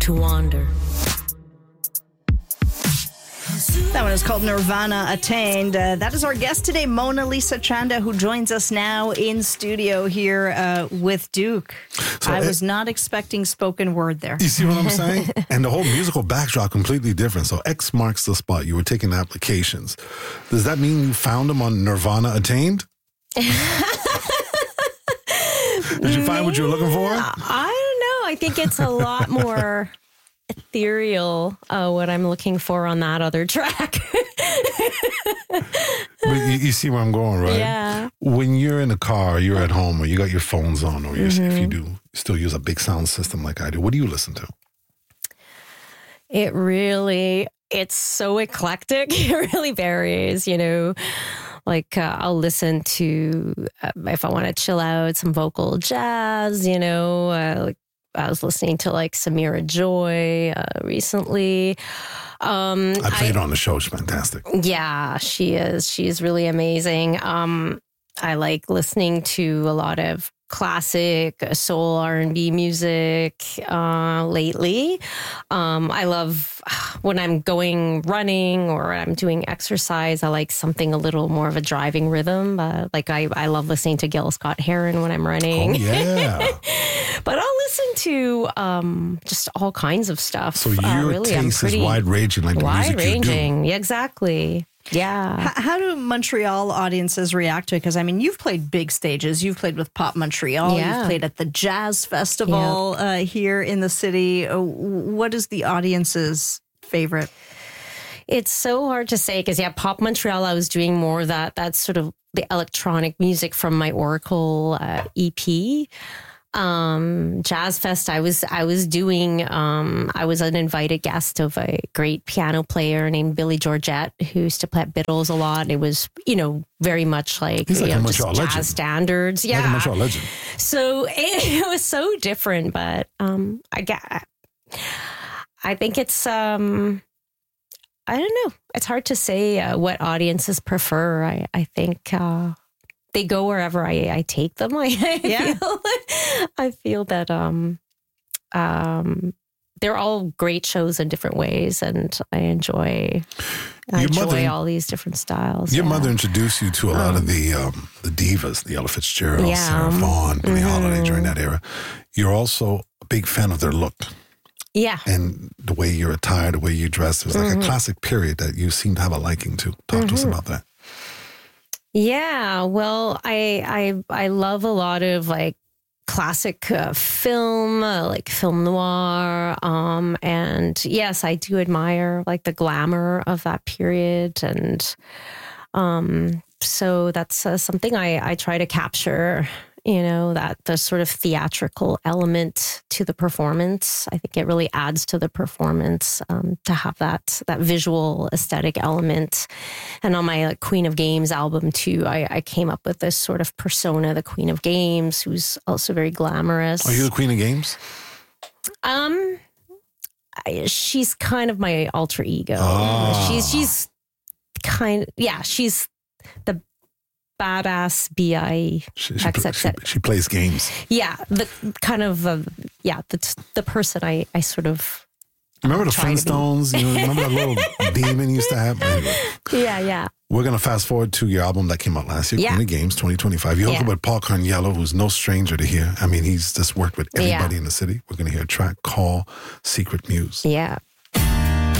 to wander. That one is called Nirvana Attained. That is our guest today, Mona Lisa Chanda, who joins us now in studio here with Duke. So I was not expecting spoken word there. You see what I'm saying? And the whole musical backdrop completely different. So X marks the spot. You were taking applications. Does that mean you found them on Nirvana Attained? Did you find what you were looking for? I don't know. I think it's a lot more ethereal, what I'm looking for on that other track. But you see where I'm going, right? Yeah. When you're in the car, you're at home, or you got your phones on, or if you do still use a big sound system like I do, what do you listen to? It's so eclectic. It really varies, Like I'll listen to, if I want to chill out, some vocal jazz, like I was listening to like Samira Joy recently. I played her on the show. She's fantastic. Yeah, she is. She's really amazing. I like listening to a lot of classic soul R&B music lately. I love when I'm going running or I'm doing exercise, I like something a little more of a driving rhythm. Like I love listening to Gil Scott-Heron when I'm running. Oh, yeah. But I'll listen to just all kinds of stuff. So your taste is wide-ranging, like the music you do. Wide-ranging, exactly. Yeah. How do Montreal audiences react to it? Because, you've played big stages. You've played with Pop Montreal. Yeah. You've played at the Jazz Festival here in the city. What is the audience's favorite? It's so hard to say because, Pop Montreal, I was doing more that sort of the electronic music from my Oracle EP. Jazz Fest, I was doing, I was an invited guest of a great piano player named Billy Georgette, who used to play at Biddles a lot. It was, very much like, He's like a just Montreal legend. jazz standards. Yeah. Like a Montreal legend. So it was so different, but, I think it's, I don't know. It's hard to say what audiences prefer. I think, they go wherever I take them. I feel that they're all great shows in different ways, and I enjoy all these different styles. Your mother introduced you to a lot of the divas, the Ella Fitzgerald, Sarah Vaughan, Billie Holiday during that era. You're also a big fan of their look. Yeah. And the way you're attired, the way you dress. There's like a classic period that you seem to have a liking to. Talk to us about that. Yeah, well, I love a lot of like classic film, like film noir, and yes, I do admire like the glamour of that period, and so that's something I try to capture. That the sort of theatrical element to the performance. I think it really adds to the performance to have that visual aesthetic element. And on my Queen of Games album too, I came up with this sort of persona, the Queen of Games, who's also very glamorous. Are you the Queen of Games? She's kind of my alter ego. She's the badass BI. She plays games. Yeah, the kind of the person I sort of. Remember the Flintstones? Remember that little demon you used to have? Anyway, yeah. We're gonna fast forward to your album that came out last year, Queen of Games 2025. You hooked up with Paul Carniello, who's no stranger to here. He's just worked with everybody in the city. We're gonna hear a track called Secret Muse. Yeah.